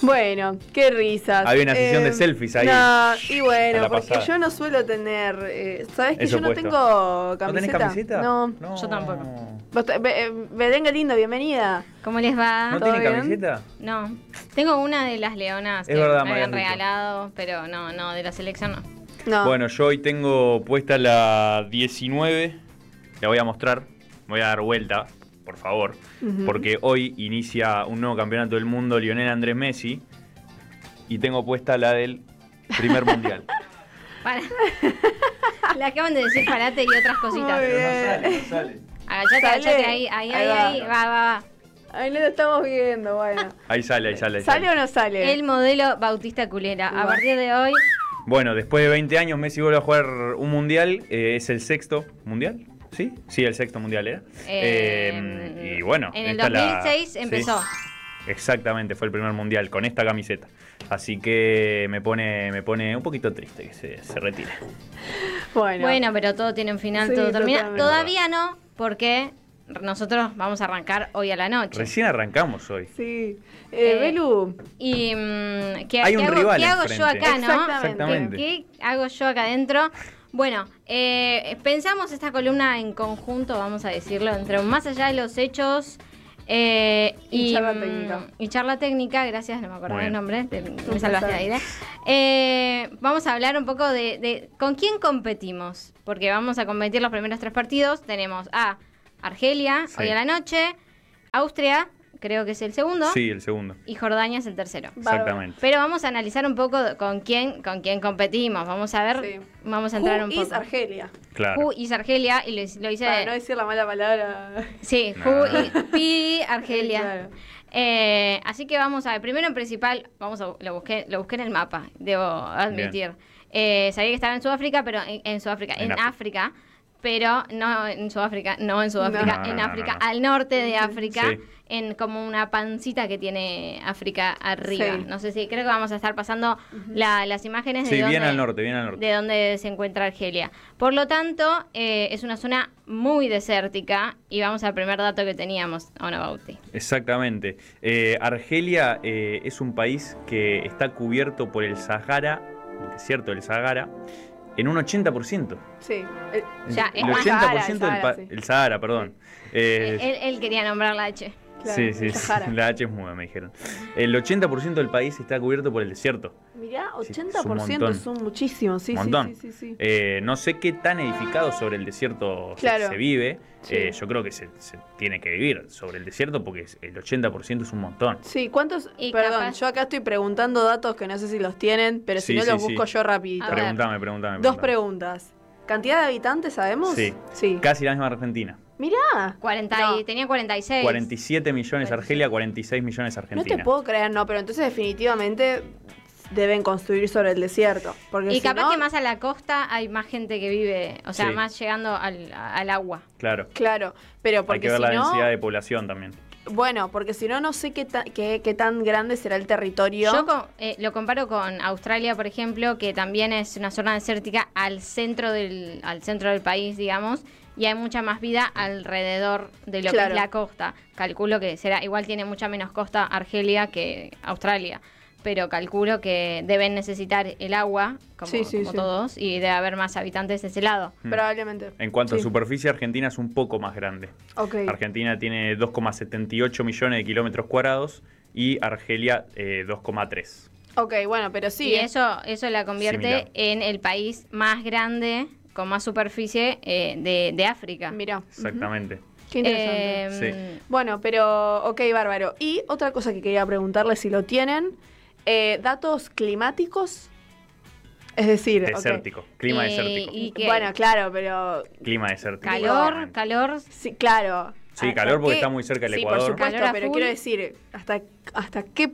Bueno, qué risas. Había una sesión de selfies ahí. No, y a bueno, la porque pasada. yo no suelo tener. ¿Sabes que Eso yo no puesto. tengo camiseta? ¿No tenés camiseta? No. Yo tampoco. Berenga lindo, bienvenida. ¿Cómo les va? ¿No ¿Todo tiene bien? camiseta? No. Tengo una de las leonas Es que verdad, me me habían habías dicho. regalado, pero no, de la selección no. No. Bueno, yo hoy tengo puesta la 19. La voy a mostrar. Voy a dar vuelta, por favor. Porque hoy inicia un nuevo campeonato del mundo, Lionel Andrés Messi. Y tengo puesta la del primer mundial. Para. Le acaban de decir parate y otras cositas. Muy bien. No sale. Agachate ahí. Va. Ahí lo estamos viendo, bueno. Ahí sale. ¿Sale o no sale? El modelo Bautista Culera. A partir de hoy. Bueno, después de 20 años Messi vuelve a jugar un mundial. Es el sexto mundial. ¿Sí? Sí, el sexto mundial era. Y bueno. En el esta 2006 empezó. Sí, exactamente, fue el primer mundial con esta camiseta. Así que me pone un poquito triste que se retire. Bueno, Pero todo tiene un final, Sí, todo termina. totalmente. Todavía no, porque nosotros vamos a arrancar hoy a la noche. Recién arrancamos hoy. Sí. Belu. Y ¿qué, Hay un qué hago, rival qué hago yo enfrente. acá, no? Exactamente. ¿Qué hago yo acá adentro? Bueno, pensamos esta columna en conjunto, vamos a decirlo, entre más allá de los hechos Y charla técnica. Y charla técnica, gracias, no me acordaba el nombre, me salvaste placer. la idea. Vamos a hablar un poco de con quién competimos, porque vamos a competir los primeros 3 partidos. Tenemos a Argelia, Sí. hoy a la noche, Austria, creo que es el segundo, Sí, el segundo. y Jordania es el tercero. Exactamente. Pero vamos a analizar un poco con quién competimos. Vamos a ver, Sí. vamos a entrar Who un is poco. Argelia? Claro. Who is Argelia, y lo hice. Para no decir la mala palabra. Sí, Nah. Who is Pi Argelia. Claro. Así que vamos a ver, primero en principal, lo busqué en el mapa, debo admitir. Sabía que estaba en Sudáfrica, pero en África, pero no en Sudáfrica, en África, No. al norte de África, Sí. en como una pancita que tiene África arriba. Sí. No sé si, creo que vamos a estar pasando las imágenes Sí, de bien dónde, al norte, bien al norte. de donde se encuentra Argelia. Por lo tanto, es una zona muy desértica y vamos al primer dato que teníamos, Ona Bauti. Exactamente. Argelia es un país que está cubierto por el Sahara, el desierto del Sahara, en un 80%. Sí. Ya, es el más 80% Sahara, sí. el Sahara, perdón. Él quería nombrar la H. Claro, sí, el Sahara. la H es muda, me dijeron. El 80% del país está cubierto por el desierto. Mirá, Sí, 80% es un muchísimo, sí, Un montón. sí. No sé qué tan edificado sobre el desierto Claro. se vive. Sí. Yo creo que se tiene que vivir sobre el desierto porque el 80% es un montón. Sí, ¿cuántos? Y Perdón, capaz- yo acá estoy preguntando datos que no sé si los tienen, pero si Sí, no sí, los sí. busco yo rapidito. A ver. Pregúntame. Dos preguntas. ¿Cantidad de habitantes sabemos? Sí. Sí. Casi la misma Argentina. Mirá. 40 No. Tenía 46. 47 millones Argelia, 46 millones No Argentina. te puedo creer, no, pero entonces definitivamente deben construir sobre el desierto. Porque Y si capaz no- que más a la costa hay más gente que vive, o sea, Sí. más llegando al agua. Claro. Claro, pero Hay porque que ver si la no... densidad de población también. Bueno, porque si no, no sé qué tan grande será el territorio. Yo lo comparo con Australia, por ejemplo, que también es una zona desértica al centro del país, digamos, y hay mucha más vida alrededor de lo que Claro. es la costa. Calculo que será, igual tiene mucha menos costa Argelia que Australia, pero calculo que deben necesitar el agua, como Sí. todos, y debe haber más habitantes de ese lado. Probablemente. En cuanto Sí. a superficie, Argentina es un poco más grande. Ok. Argentina tiene 2,78 millones de kilómetros cuadrados y Argelia 2,3. Ok, bueno, pero sí. Y eso la convierte Similar. en el país más grande, con más superficie de África. Mira. Exactamente. Qué interesante. Sí. Bueno, pero, ok, bárbaro. Y otra cosa que quería preguntarle si lo tienen, datos climáticos. Es decir, ok. Desértico. Clima desértico. Y que Bueno, claro, pero Clima desértico. calor. sí, claro. Sí, ¿Hasta calor porque qué- está muy cerca del sí, Ecuador. por supuesto, Calor a pero full. quiero decir, ¿hasta qué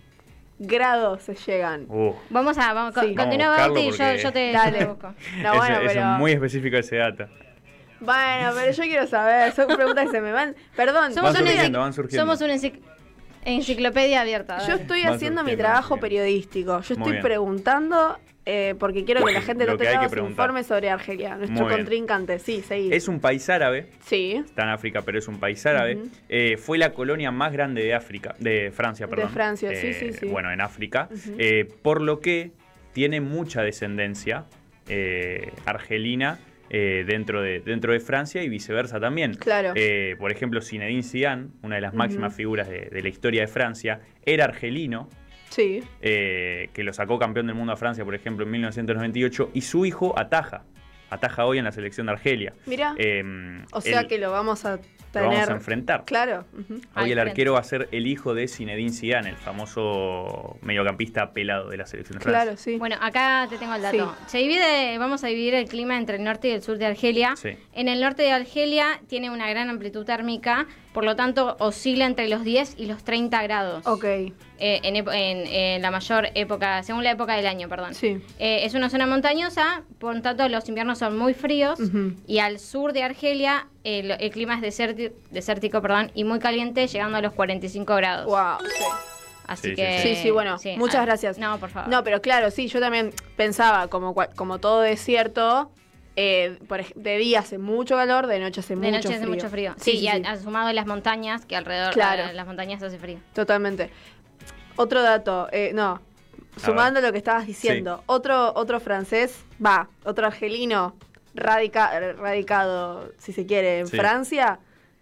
grados se llegan? Vamos, Sí. continúa Vamos a buscarlo Bauti y porque- yo te Dale. busco. No, bueno, es pero... muy específico ese dato. Bueno, pero yo quiero saber, son preguntas que se me van... Perdón, Somos Van un surgiendo, van surgiendo. somos un Enciclopedia abierta. Yo dale. estoy Más haciendo mi urgente, trabajo bien. periodístico. Yo Muy estoy bien. preguntando porque quiero que la gente Lo no que tenga hay que los preguntar. informes sobre Argelia, nuestro Muy bien. contrincante. Sí, seguí. Es un país árabe, Sí, está en África, pero es un país árabe. Ujú. Fue la colonia más grande de África, de Francia, perdón. De Francia, sí, sí, sí. Bueno, en África. Ujú. Por lo que tiene mucha descendencia argelina dentro de Francia y viceversa también. Claro. Por ejemplo, Zinedine Zidane, una de las Ujú. máximas figuras de la historia de Francia, era argelino. sí. Que lo sacó campeón del mundo a Francia, por ejemplo, en 1998, y su hijo ataja hoy en la selección de Argelia. Mira. O sea él- que lo vamos a lo tener. vamos a enfrentar. Claro. Ujú. Hoy Al el frente. arquero va a ser el hijo de Zinedine Zidane, el famoso mediocampista pelado de la selección de Francia. Claro, sí. Bueno, acá te tengo el dato. Vamos a dividir el clima entre el norte y el sur de Argelia. Sí. En el norte de Argelia tiene una gran amplitud térmica, por lo tanto oscila entre los 10 y los 30 grados. Ok. En la mayor época, según la época del año, perdón. Sí. Es una zona montañosa, por lo tanto los inviernos son muy fríos. Ujú. Y al sur de Argelia el clima es desértico, y muy caliente, llegando a los 45 grados. Wow. Sí. Así Sí, que... Sí, sí, bueno, muchas gracias. No, por favor. No, pero claro, sí, yo también pensaba, como todo desierto, de día hace mucho calor, de noche hace De mucho noche frío. hace mucho frío. Sí, y ha sumado las montañas, que alrededor Claro. de las montañas hace frío. Totalmente. Otro dato, sumando lo que estabas diciendo, Sí. otro francés, otro argelino radicado, si se quiere, en Sí. Francia.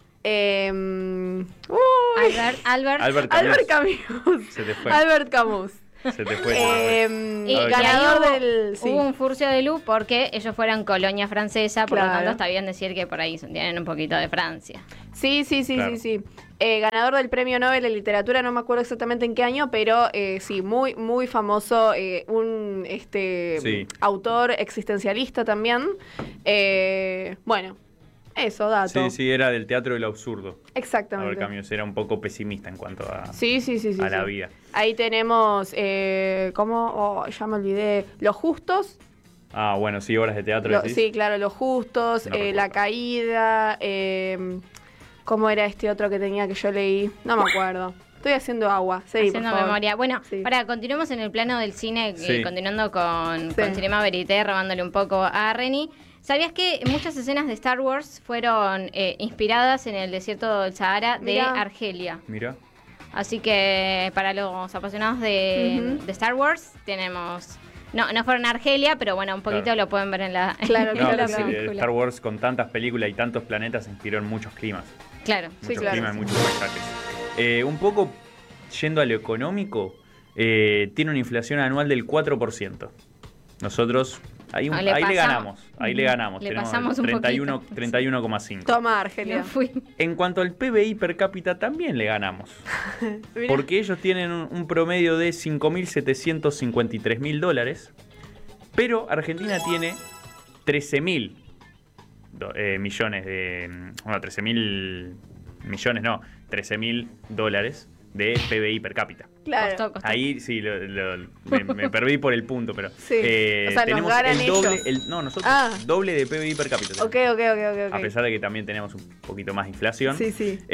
Albert Albert Camus. Camus. Se te fue. Albert Camus. Se te fue. Y Ganador ahí del. Sí. hubo un furcio de luz porque ellos fueron colonia francesa, por lo Claro. tanto está bien decir que por ahí tienen un poquito de Francia. Sí. Claro. Ganador del Premio Nobel de Literatura, no me acuerdo exactamente en qué año, pero sí, muy, muy famoso, un Sí. autor existencialista también. Bueno, eso, dato. Sí, era del teatro del absurdo. Albert Exactamente. Camus era un poco pesimista en cuanto a Sí. a la sí. vida. Ahí tenemos, ¿cómo? Oh, ya me olvidé. Los Justos. Ah, bueno, sí, obras de teatro. decís. Sí, claro, Los Justos, No recuerdo. La Caída, ¿cómo era este otro que tenía que yo leí? No me acuerdo. Estoy haciendo agua, sí, Haciendo por favor. memoria. Bueno, Sí. continuemos en el plano del cine, Sí. continuando con Sí. Cinema Verité, robándole un poco a Reni. ¿Sabías que muchas escenas de Star Wars fueron inspiradas en el desierto del Sahara de Mirá. Argelia? Mira. Así que para los apasionados de Star Wars tenemos... No fueron a Argelia, pero bueno, un poquito Claro. lo pueden ver en la, Claro, en No, la pero sí, película. Star Wars con tantas películas y tantos planetas se inspiró en muchos climas. Claro. Sí, Muchos claro, climas sí. y muchos paisajes. Un poco yendo a lo económico, tiene una inflación anual del 4%. Nosotros ahí, Ah, le ahí le pasamos. ganamos. Ahí le ganamos. Le Tenemos pasamos un 31,5. Toma, Argelia. Me fui. En cuanto al PBI per cápita también le ganamos. Mirá. Porque ellos tienen un promedio de 5.753.000 dólares. Pero Argentina tiene 13.000 millones de... Bueno, 13.000 millones, no. 13.000 dólares de PBI per cápita. Claro. Costó. Ahí sí, me perdí por el punto, pero Sí. O sea, nos tenemos ganan el doble, ellos. no, nosotros, Ah. doble de PBI per cápita. Ok. A pesar de que también tenemos un poquito más de inflación. Sí.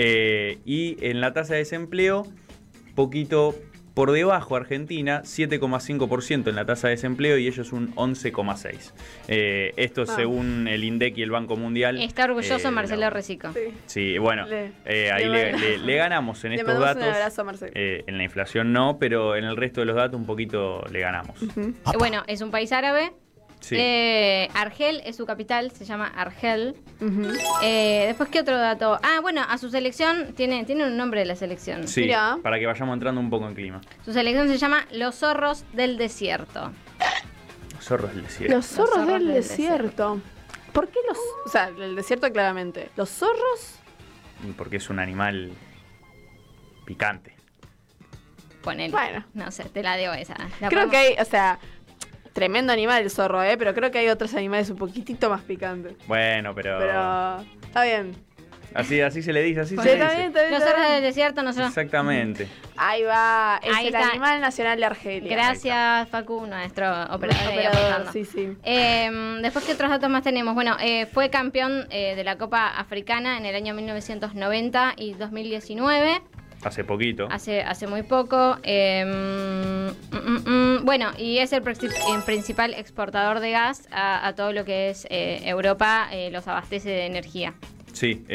Y en la tasa de desempleo, poquito por debajo Argentina, 7,5% en la tasa de desempleo y ellos un 11,6%. Esto Ah. según el INDEC y el Banco Mundial. Está orgulloso Marcelo no. Recico. Sí. Sí, bueno, ahí le ganamos en Le estos mandamos datos. un abrazo a Marcelo. En la inflación no, pero en el resto de los datos un poquito le ganamos. Bueno, es un país árabe. Sí. Argel es su capital, se llama Argel. Ujú. Después, ¿qué otro dato? Ah, bueno, a su selección, tiene un nombre de la selección. Sí, Mirá. para que vayamos entrando un poco en clima. Su selección se llama Los Zorros del Desierto. Zorros del desierto. Los zorros zorros del del desierto. ¿Por qué los...? O sea, el desierto claramente. ¿Los zorros? Y porque es un animal picante. Ponele. Bueno. No sé, te la debo esa. La Creo podemos- que hay, o sea, tremendo animal el zorro, pero creo que hay otros animales un poquitito más picantes. Bueno, pero Está bien. así se le dice, así Sí, se le está dice. bien, está bien. Los está Zorros bien. del Desierto, nosotros. Exactamente. Ahí va, es Ahí el está. animal nacional de Argelia. Gracias, Facu, nuestro operador. ahí Operador, aportando. sí, sí. Después, ¿qué otros datos más tenemos? Bueno, fue campeón de la Copa Africana en el año 1990 y 2019. Hace poquito. Hace muy poco. Bueno, y es el principal exportador de gas a todo lo que es Europa, los abastece de energía. Sí,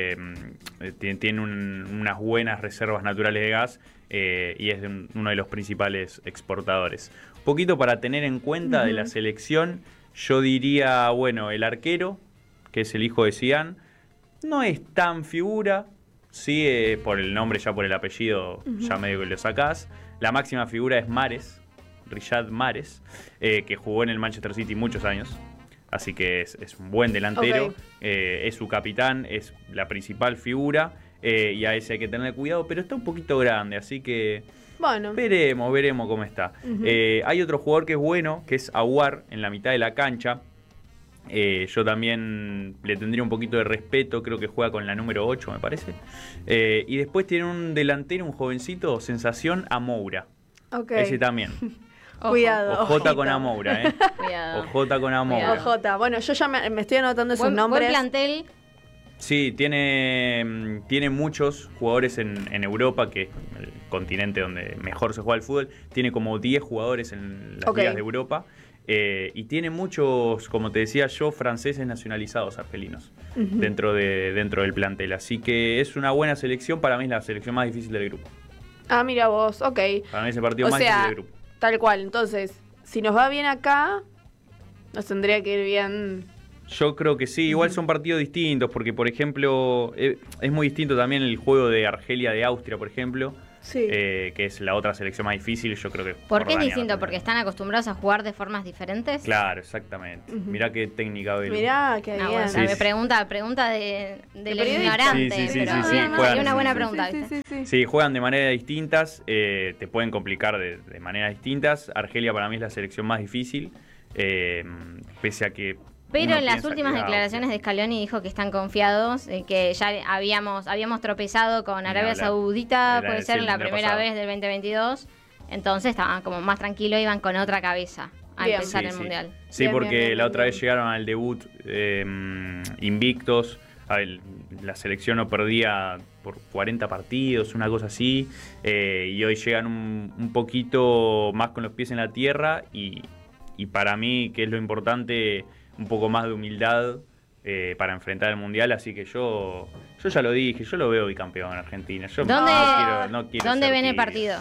tiene unas buenas reservas naturales de gas y es uno de los principales exportadores. Un poquito para tener en cuenta de la selección, yo diría, bueno, el arquero, que es el hijo de Zidane, no es tan figura. Sí, por el nombre, ya por el apellido, ya medio que lo sacás. La máxima figura es Mahrez, Riyad Mahrez, que jugó en el Manchester City muchos años. Así que es un buen delantero. Es su capitán, es la principal figura. Y a ese hay que tener cuidado, pero está un poquito grande, así que bueno, veremos cómo está. Hay otro jugador que es bueno, que es Aouar, en la mitad de la cancha. Yo también le tendría un poquito de respeto, creo que juega con la número 8, me parece. Y después tiene un delantero, un jovencito, sensación, Amoura. Ese también. Cuidado. Ojota con Amoura, Cuidado. Ojota con Amoura. Ojota. Bueno, yo ya me estoy anotando esos nombres. Buen plantel. Sí, tiene muchos jugadores en Europa, que es el continente donde mejor se juega el fútbol. Tiene como 10 jugadores en las ligas de Europa. Y tiene muchos, como te decía yo, franceses nacionalizados argelinos dentro del plantel. Así que es una buena selección. Para mí es la selección más difícil del grupo. Ah, mira vos, ok. Para mí es el partido más difícil del grupo. Tal cual. Entonces, si nos va bien acá, nos tendría que ir bien. Yo creo que sí. Igual son partidos distintos. Porque, por ejemplo, es muy distinto también el juego de Argelia de Austria, por ejemplo. Sí. Que es la otra selección más difícil, yo creo que... ¿Por qué es distinto? ¿Porque están acostumbrados a jugar de formas diferentes? Claro, exactamente. Mirá qué técnica, Belu. Mirá, qué bien. Bueno, me pregunta del ignorante. Sí, Hay una buena pregunta. Sí, juegan de maneras distintas, te pueden complicar de maneras distintas. Argelia para mí es la selección más difícil, pese a que... Pero en las últimas declaraciones de Scaloni dijo que están confiados, que ya habíamos tropezado con Arabia Saudita, puede ser la primera vez del 2022, entonces estaban como más tranquilos, iban con otra cabeza a empezar el Mundial. Sí, bien, porque la otra vez llegaron al debut invictos, la selección no perdía por 40 partidos, una cosa así, y hoy llegan un poquito más con los pies en la tierra y para mí, que es lo importante... un poco más de humildad para enfrentar el Mundial, así que yo ya lo dije, yo lo veo bicampeón en Argentina. Yo no quiero ¿Dónde ven el partido?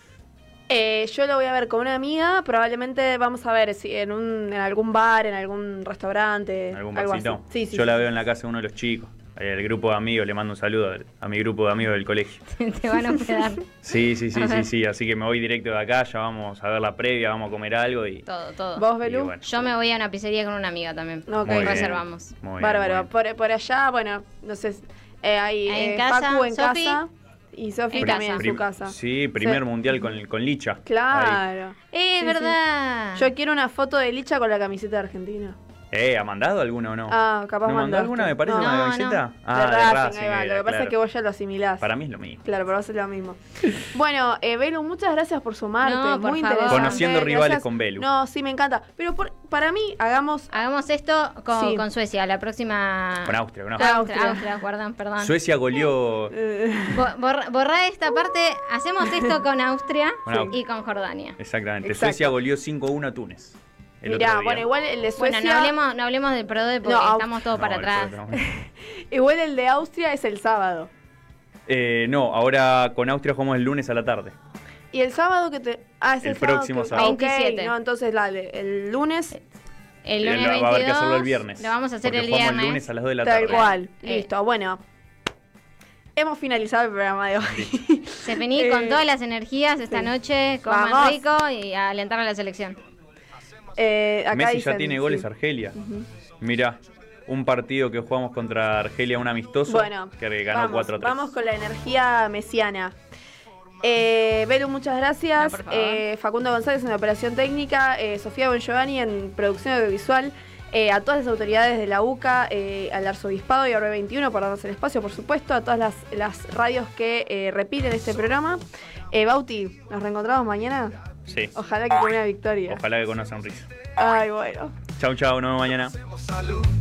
Yo lo voy a ver con una amiga, probablemente vamos a ver si en algún bar, en algún restaurante, algún algo barcito. Sí, yo la veo en la casa de uno de los chicos. El grupo de amigos, le mando un saludo a mi grupo de amigos del colegio. Te van a hospedar. Sí, así que me voy directo de acá, ya vamos a ver la previa, vamos a comer algo y... Todo. ¿Vos, Belú? Bueno. Yo me voy a una pizzería con una amiga también. Reservamos. Bárbaro. Por allá, bueno, no sé, hay Facu en Sofi, casa y Sofi también en su casa. Sí, primer Mundial con Licha. Claro. Verdad. Yo quiero una foto de Licha con la camiseta de Argentina. ¿Ha mandado alguna o no? Capaz ¿No mandó alguna, me parece, una camiseta? No. De Racing, ahí va. Lo que pasa es que vos ya lo asimilás. Para mí es lo mismo. Claro, para vos es lo mismo. Bueno, Belu, muchas gracias por sumarte. Muy interesante. Conociendo rivales con Belu. No, sí, me encanta. Pero para mí, hagamos esto con Suecia, la próxima... Con Austria. Austria, perdón. Suecia goleó... Borrá esta parte, hacemos esto con Austria y con Jordania. Exactamente. Suecia goleó 5-1 a Túnez. Mirá, bueno, igual el de Suecia... Bueno, no hablemos del PRODE porque estamos todos para atrás. Igual el de Austria es el sábado. No, ahora con Austria jugamos el lunes a la tarde. ¿Y el sábado que te...? Es el próximo sábado. 27. No, entonces dale, el lunes... El lunes 22, va a haber que hacerlo el viernes. Lo vamos a hacer el viernes. viernes. El lunes a las 2 de la tarde. Tal cual, listo. Bueno, hemos finalizado el programa de hoy. Se vení con todas las energías esta noche, coman rico y a alentar a la selección. Acá Messi dicen, ya tiene goles Argelia. Mirá, un partido que jugamos contra Argelia, un amistoso, que ganó 4-3. Vamos con la energía mesiana. Belu, muchas gracias. Facundo González en la operación técnica, Sofía Bongiovanni en producción audiovisual, a todas las autoridades de la UCA, al Arzobispado y a Orbe21 por darnos el espacio, por supuesto, a todas las radios que repiten este programa. Bauti, ¿nos reencontramos mañana? Sí. Ojalá que con una victoria. Ojalá que con una sonrisa. Ay, bueno. Chau, nos vemos mañana.